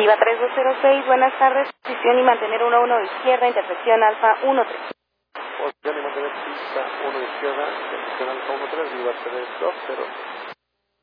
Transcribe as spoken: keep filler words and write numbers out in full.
Viva tres dos cero seis, buenas tardes, posición y mantener uno uno de izquierda, intersección alfa uno tres. Posición y mantener pista uno de izquierda, intersección alfa uno tres, Viva tres dos cero.